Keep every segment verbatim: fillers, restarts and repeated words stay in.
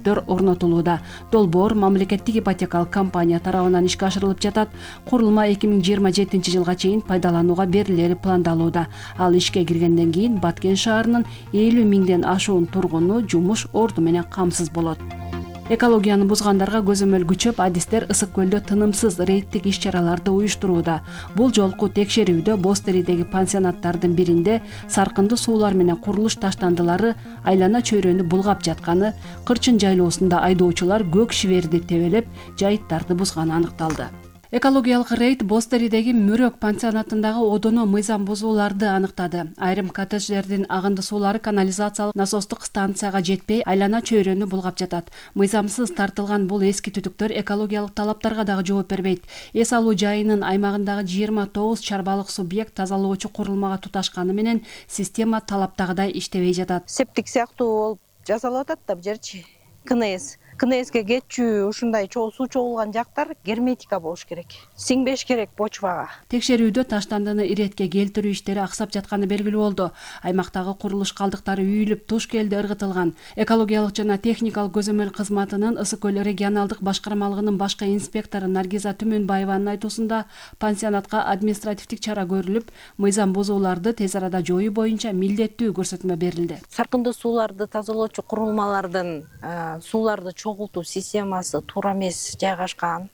түтүктөр орнотулууда. Долбоор мамлекеттик ипотекалык компания тарабынан ишке ашырылып жатат. Курулма эки миң жыйырма жетинчи жылга чейин пайдаланууга берилери пландалууда. Ал ишке киргенден кийин Баткен шаарынын элүү миңден ашуун тургуну жумуш орду менен камсыз болот. Экологияны бузгандарга көзөмөл күчөп, адистер Ысык көлдө тынымсыз рейдтик иш-чараларды уюштурууда. Бул жолку текшерүүдө Бостеридеги пансионаттардын биринде саркынды суулар менен курулуш таштандылары айлана чөйрөнү булгап жатканы, Кырчын жайлоосунда айдоочулар көк шиверди тебелеп, жайыттарды бузганы аныкталды. Экологиялык рейд Бостеридеги Мүрөк пансионатындагы одоно мыйзам бузууларды аныктады. Айрым коттедждердин агынды суулары канализациялык насостук станцияга жетпей, айлана чөйрөнү булгап жатат. Мыйзамсыз тартылган бул эски түтүктөр экологиялык талаптарга дагы жооп бербейт. Эс алуу жайынын аймагындагы жыйырма тогуз чарбалык субъект тазалоочу курулмага туташканы менен система талаптагыдай иштебей жатат. Септик сыяктуу болуп жасалып атат да бу жерчи. КНС КНСке кетчү ушундай суу чогулган жактар герметика болуш керек. Сиңбеш керек почвага. Текшерүүдө таштандыны иретке келтирүү иштери аксап жатканы белгилүү болду. Аймактагы курулуш калдыктары үйүлүп, туш келди ыргытылган. Экологиялык жана техникалык көзөмөл кызматынын Ысык көл регионалдык башкармалыгынын башкы инспектору Наргиза Түмөнбаеванын айтуусунда, пансионатка административдик чара көрүлүп, мыйзам бузууларды тез арада жоюу боюнча милдеттүү көрсөтмө берилди. Саркынды сууларды тазалоочу курулмалардын сууларды чогултуу системасы туура эмес жайгашкан.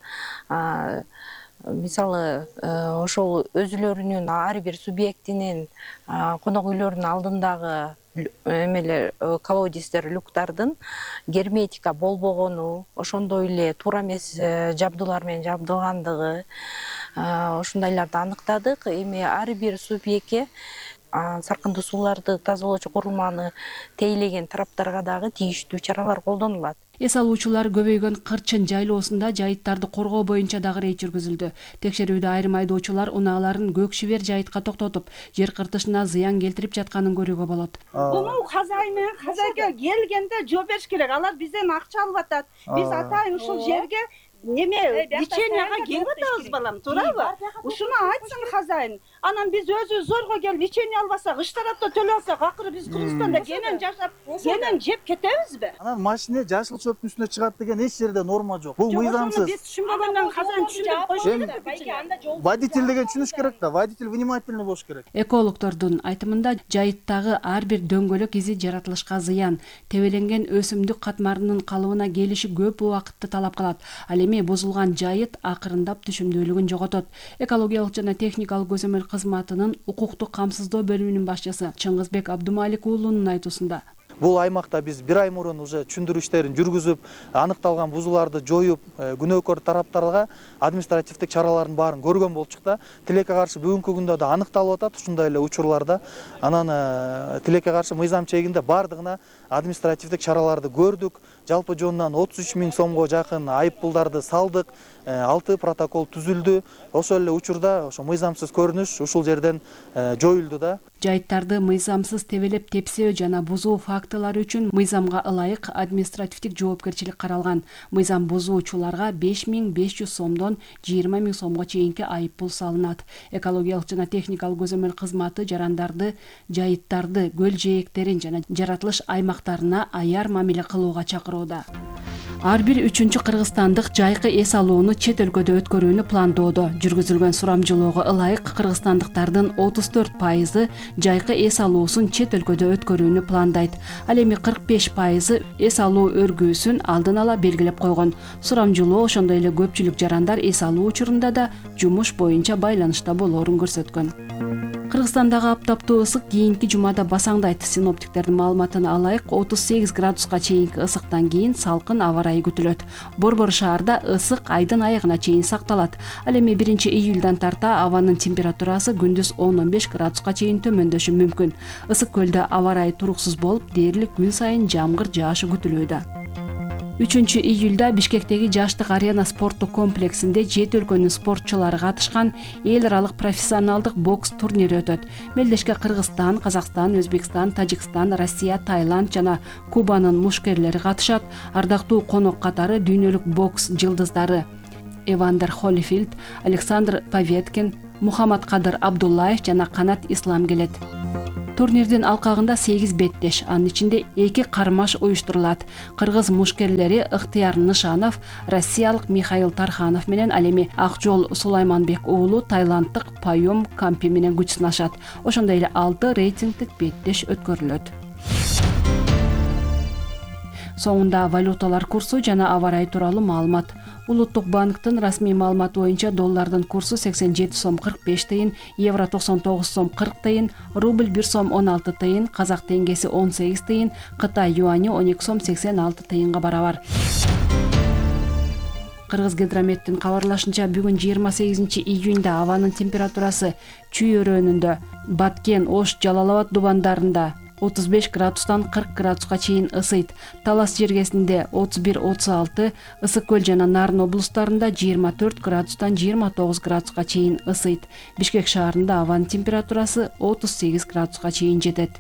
Мисалы, ошол өзүлөрүнүн ар бир субъектинин конок үйлөрүнүн алдындагы эмелер колодистер, люктардын герметика болбогону, ошондой эле туура эмес жабдуулар менен жабдылгандыгы, ошондайларды аныктадык. Эми ар бир субъектке саркынды сууларды тазалоочу курулманы тейлеген тараптарга дагы тийиштүү чаралар колдонулат. Эс алуучулар көбөйгөн Кырчын жайлоосунда жайыттарды коргоо боюнча дагы рейд жүргүзүлдү. Текшерүүдө айрым айдоочулар унааларын көк шивер жайытка токтотуп, жер кыртышына зыян келтирип жатканын көрүүгө болот. Бул хозяин менен хозяйка келгенде жооп бериш керек. Алар бизден акча алып атат. Биз атайын ушул жерге неме леченияга келип атабыз, балам, туурабы? Ушуну айтсын хозяин. Анан биз өзүбүз зорго келип лечение албасак, ыш тарапта төлөп алсак, акыры биз Кыргызстанда кенен жашап, кенен жеп кетебизби? Анан машина жашыл чөптүн үстүнө чыгат деген эч жерде норма жок. Бул мыйзамсыз. Биз түшүнбөгөндөн хозяин түшүндүрүп койуш керек. Водитель деген түшүнүш керек да, водитель внимательный болуш керек. Экологдордун айтымында жайыттагы ар бир дөңгөлөк изи жаратылышка зыян, тебеленген өсүмдүк катмарынын калыбына келиши көп убакытты талап кылат. Ал эми бузулган жайыт акырындап түшүмдүүлүгүн жоготот. Экологиялык жана техникалык көзөмөл кызматынын укуктук камсыздоо бөлүмүнүн башчысы Чыңгызбек Абдумалик уулунун айтуусунда, Бул аймакта биз бир ай мурун уже түшүндүрүү иштерин жүргүзүп, аныкталган бузууларды жоюп, күнөөкөр тараптарга административдик чаралардын баарын көргөн болчук да. Тилекке каршы бүгүнкү күндө да аныкталып атат ушундай эле учурларда. Анан тилекке каршы мыйзам чегинде бардыгына административдик чараларды көрдүк. Жалпы жонунан отуз үч миң сомго жакын айып пулдарды салдык. алты протокол түзүлдү. Ошол эле учурда ошо мыйзамсыз көрүнүш ушул жерден жоюлду да. Жайыттарды мыйзамсыз тебелеп тепсөө жана бузуу фактылары үчүн мыйзамга ылайык административдик жоопкерчилик каралган. Мыйзам бузуучуларга беш миң беш жүз сомдон жыйырма миң сомго чейинки айып пул салынат. Экологиялык жана техникалык көзөмөл кызматы жарандарды, жайыттарды, көл жээктерин жана жаратылыш аймактарына аяр мамиле кылууга чакырууда. Ар бир үчүнчү кыргызстандык жайкы эс алууну чет өлкөдө өткөрүүнү пландоодо. Жүргүзүлгөн сурамжылоого ылайык кыргызстандыктардын отуз төрт пайызы жайкы эс алуусун чет өлкөдө өткөрүүнү пландайт. Ал эми кырк беш пайызы эс алуу өргүүсүн алдын ала белгилеп койгон. Сурамжылоо ошондой эле көпчүлүк жарандар эс алуу учурунда да жумуш боюнча байланышта болоорун көрсөткөн. Кыргызстандагы аптаптуу ысык кийинки жумада басаңдайт. Синоптиктердин маалыматына алайык, отуз сегиз градуска чейинки ысыктан кийин салкын аба ырайы күтүлөт. Борбор шаарда ысык айдын аягына чейин сакталат. Ал эми биринчи июлдан тарта абанын температурасы күндүз он он беш градуска чейин төмөндөшү мүмкүн. Ысык көлдө аба ырайы туруксуз болуп, дээрлик күн сайын жамгыр жаашы күтүлүүдө. үчүнчү июлда Бишкектеги Жаштык арена спорттук комплексинде жети өлкөнүн спортчулары катышкан эл аралык профессионалдык бокс турнири өтөт. Мелдешке Кыргызстан, Казакстан, Өзбекстан, Тажикстан, Россия, Таиланд жана Кубанын мушкерлери катышат. Ардактуу конок катары дүйнөлүк бокс жылдыздары Эвандер Холлифилд, Александр Поветкин, Мухаммад Кадыр Абдуллаев жана Канат Ислам келет. Турнирдин алкагында сегиз беттеш, анын ичинде эки кармаш уюштурулат. Кыргыз мушкерлери Ыктыяр Нышанов, россиялык Михаил Тарханов менен, ал эми Акжол Сулайманбек уулу тайланддык Пayom Кампи менен күч сынашат. Ошондой эле алты рейтингдик беттеш өткөрүлөт. Соңунда валюталар курсу жана аба ырайы тууралуу маалымат. Улуттук банктын расмий маалыматы боюнча доллардын курсу сексен жети сом кырк беш тыйын, евро токсон тогуз сом кырк тыйын, рубль бир сом он алты тыйын, казак теңгеси он сегиз тыйын, Кытай юани он эки сом сексен алты тыйынга барабар. Кыргыз гидрометтин кабарлашынча, бүгүн жыйырма сегизинчи июнда абанын температурасы Чүй өрөөнүндө, Баткен, Ош, Жалал Абад дубандарында отуз беш градустан кырк градуска чейин ысыйт. Талас жергесинде отуз бир отуз алты, Ысык көл жана Нарын облустарында жыйырма төрт градустан жыйырма тогуз градуска чейин ысыйт. Бишкек шаарында абанын температурасы отуз сегиз градуска чейин жетет.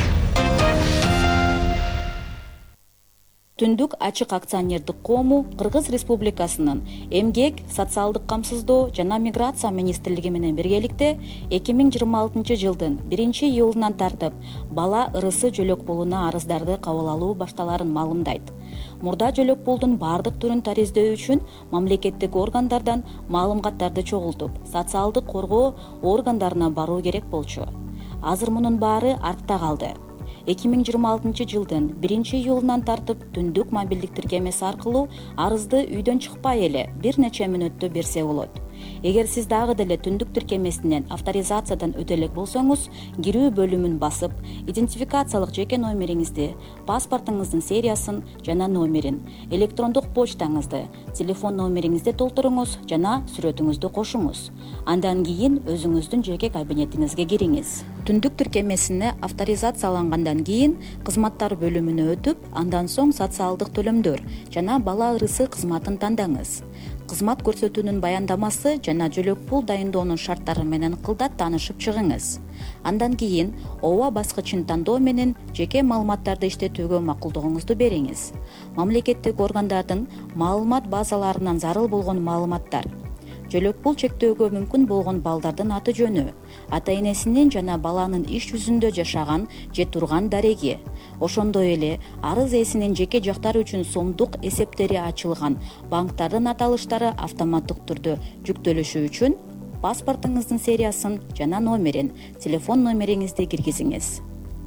Түндүк ачык акционердик коому Кыргыз Республикасынын Эмгек, социалдык камсыздоо жана миграция министрлиги менен биргеликте эки миң жыйырма алтынчы жылдын биринчи июлунан тартып бала ырысы жөлөк пулуна арыздарды кабыл алуу башталарын маалымдайт. Мурда жөлөк пулдун бардык түрүн тариздөө үчүн мамлекеттик органдардан маалыматтарды чогултуп, социалдык коргоо органдарына баруу керек болчу. Азыр мунун баары артта калды. эки миң жыйырма алтынчы жылдын биринчи июлунан тартып түндүк мобилдик тиркемеси аркылуу арызды үйдөн чыкпай эле бир нече мүнөттө берсе болот. Эгер сиз дагы деле түндүк тиркемесинен авторизациядан өтө элек болсоңуз, кирүү бөлүмүн басып, идентификациялык жеке номериңизди, паспортуңуздун сериясын жана номерин, электрондук почтаңызды, телефон номериңизди толтуруңуз жана сүрөтүңүздү кошуңуз. Андан кийин өзүңүздүн жеке кабинетиңизге кириңиз. Түндүк тиркемесине авторизациялангандан кийин кызматтар бөлүмүнө өтүп, андан соң социалдык төлөмдөр жана бала ырысы кызматын тандаңыз. Кызмат көрсөтүүнүн баяндамасы жана жөлөк пул дайындоонун шарттары менен кылдат таанышып чыгыңыз. Андан кийин ооба баскычын тандоо менен жеке маалыматтарды иштетүүгө макулдугуңузду бериңиз. Мамлекеттик органдардын маалымат базаларынан зарыл болгон маалыматтар, жөлөк пул чектөөгө мүмкүн болгон балдардын аты жөнү, ата энесинин жана баланын иш жүзүндө жашаган же турган дареги, ошондой эле арыз ээсинин жеке жактары үчүн сомдук эсептери ачылган банктардын аталыштары автоматтык түрдө жүктөлүшү үчүн паспортуңуздун сериясын жана номерин, телефон номериңизди киргизиңиз.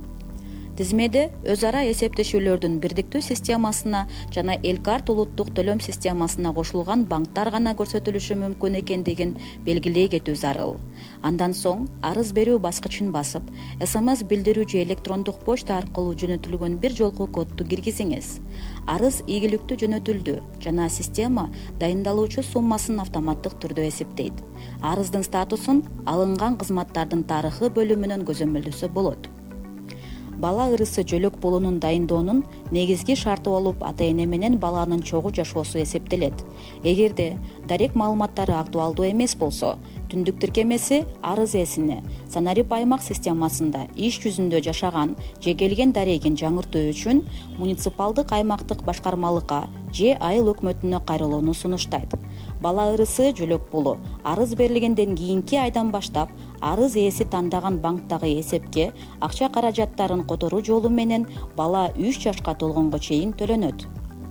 Тизмеде өз ара эсептешүүлөрдүн бирдиктүү системасына жана Элкарт улуттук төлөм системасына кошулган банктар гана көрсөтүлүшү мүмкүн экендигин белгилей кетүү зарыл. Андан соң арыз берүү баскычын басып, СМС билдирүү же электрондук почта аркылуу жөнөтүлгөн бир жолку кодду киргизиңиз. Арыз ийгиликтүү жөнөтүлдү жана система дайындалуучу суммасын автоматтык түрдө эсептейт. Арыздын статусун алынган кызматтардын тарыхы бөлүмүнөн көзөмөлдөсө болот. Бала ырысы жөлөк пулунун дайындоонун негизги шарты болуп ата эне менен баланын чогуу жашоосу эсептелет. Эгерде дарек маалыматтары актуалдуу эмес болсо, түндүк тиркемеси арыз ээсине санарип аймак системасында иш жүзүндө жашаган же келген дарегин жаңыртуу үчүн муниципалдык аймактык башкармалыкка же айыл өкмөтүнө кайрылууну сунуштайт. Бала ырысы жөлөк пулу арыз берилгенден кийинки айдан баштап арыз ээси тандаган банктагы эсепке акча каражаттарын которуу жолу менен бала үч жашка толгонго чейин төлөнөт.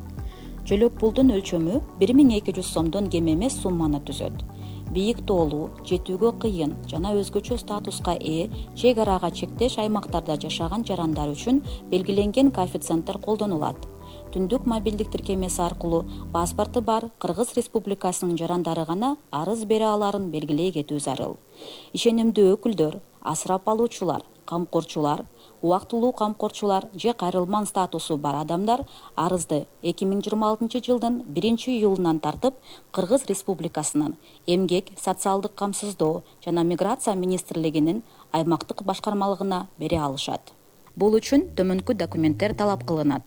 Жөлөк пулдун өлчөмү бир миң эки жүз сомдон кем эмес сумманы түзөт. Бийик тоолуу, жетүүгө кыйын жана өзгөчө статуска ээ чек арага чектеш аймактарда жашаган жарандар үчүн белгиленген коэффициенттер колдонулат. Түндүк мобилдик тиркемеси аркылуу паспорту бар Кыргыз Республикасынын жарандары гана арыз бере аларын белгилей кетүү зарыл. Ишенимдүү өкүлдөр, асырап алуучулар, камкорчулар, убактылуу камкорчулар же кайрылман статусу бар адамдар арызды эки миң жыйырма алтынчы жылдын биринчи июлунан тартып Кыргыз Республикасынын Эмгек, социалдык камсыздоо жана миграция министрлигинин аймактык башкармалыгына бере алышат. Бул үчүн төмөнкү документтер талап кылынат.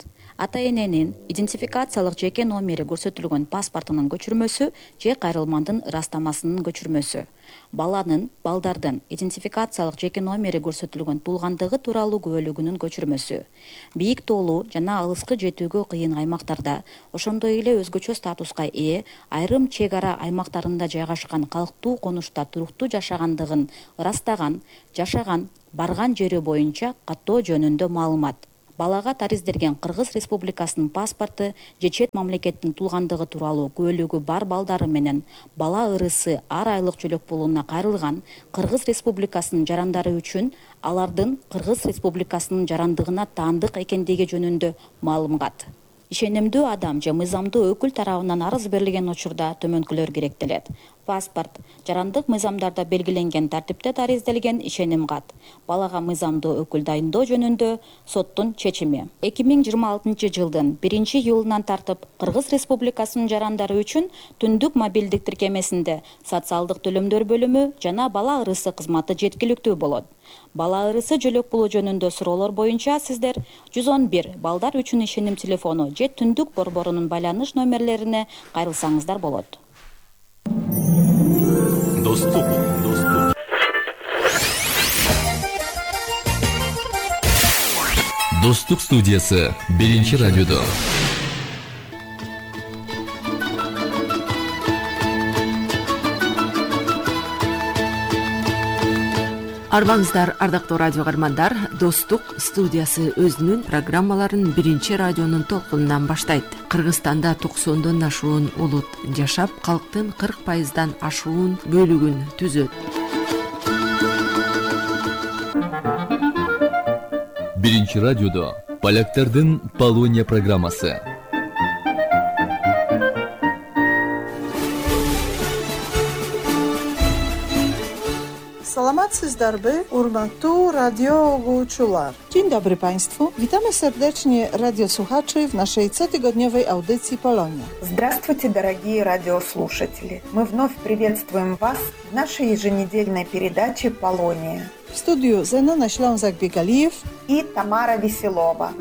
ата эненин идентификациялык жеке номери көрсөтүлгөн паспортунун көчүрмөсү же кайрылмандын ырастамасынын көчүрмөсү, баланын, балдардын идентификациялык жеке номери көрсөтүлгөн туулгандыгы тууралуу күбөлүгүнүн көчүрмөсү, бийик тоолуу жана алыскы жетүүгө кыйын аймактарда, ошондой эле өзгөчө статуска ээ айрым чек ара аймактарында жайгашкан калктуу конушта туруктуу жашагандыгын ырастаган, жашаган, барган жери боюнча каттоо жөнүндө маалымат. Балага тариздерген Кыргыз Республикасынын паспорту же чет мамлекеттин туулгандыгы тууралуу күбөлүгү бар балдары менен бала ырысы ар айлык жөлөк пулуна кайрылган Кыргыз Республикасынын жарандары үчүн алардын Кыргыз Республикасынын жарандыгына таандык экендиги жөнүндө маалымат. Ишенимдүү адам же мыйзамдуу өкүл тарабынан арыз берилген учурда төмөнкүлөр керектелет. Паспорт, жарандык мыйзамдарда белгиленген тартипте тариздалген ишеним кат, балага мыйзамдуу өкүл дайындоо жөнүндө соттун чечими. эки миң жыйырма алтынчы жылдын биринчи июлунан тартып Кыргыз Республикасынын жарандары үчүн түндүк мобилдик тиркемесинде социалдык төлөмдөр бөлүмү жана бала ырысы кызматы жеткиликтүү болот. Бала ырысы жөлөк пулу жөнүндө суроолор боюнча сиздер жүз он бир балдар үчүн ишеним телефону же түндүк борборунун байланыш номерлерине кайрылсаңыздар болот. Достук, достук. Достук студиясы биринчи радиодо. Арбаңыздар, ардактуу радио каармандар, Достук студиясы өзүнүн программаларын биринчи радионун толкунунан баштайт. Кыргызстанда токсондон ашуун улут жашап, калктын кырк пайыздан ашуун бөлүгүн түзөт. Биринчи радиодо поляктардын Полония программасы. Саламатсыздарбы, урматтуу радио оглучулар. Dzień dobry Państwu. Witamy serdecznie radiosłuchaczy w naszej cotygodniowej audycji Polonia. Здравствуйте, дорогие радиослушатели. Мы вновь приветствуем вас в нашей еженедельной передаче «Полония». W studiu Zenona Ślązak-Biegalijew и Тамара Веселова.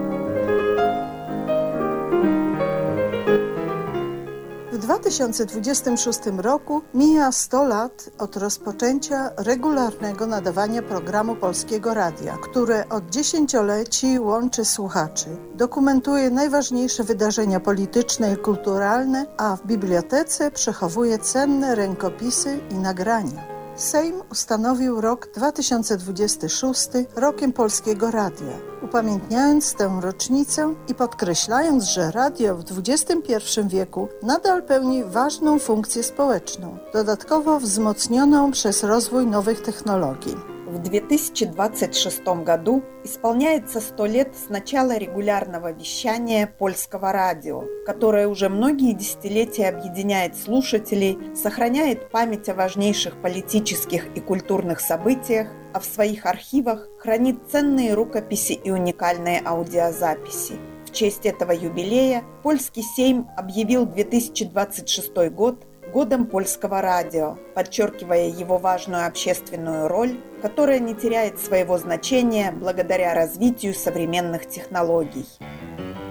W dwa tysiące dwudziestym szóstym roku mija sto lat od rozpoczęcia regularnego nadawania programu Polskiego Radia, które od dziesięcioleci łączy słuchaczy, dokumentuje najważniejsze wydarzenia polityczne i kulturalne, a w bibliotece przechowuje cenne rękopisy i nagrania. Sejm ustanowił rok dwa tysiące dwudziesty szósty rokiem Polskiego Radia, upamiętniając tę rocznicę i podkreślając, że radio w dwudziestym pierwszym wieku nadal pełni ważną funkcję społeczną, dodatkowo wzmocnioną przez rozwój nowych technologii. В две тысячи двадцать шестом году исполняется сто лет с начала регулярного вещания Польского радио, которое уже многие десятилетия объединяет слушателей, сохраняет память о важнейших политических и культурных событиях, а в своих архивах хранит ценные рукописи и уникальные аудиозаписи. В честь этого юбилея Польский Сейм объявил две тысячи двадцать шестой год годом Польского радио, подчеркивая его важную общественную роль, которая не теряет своего значения благодаря развитию современных технологий.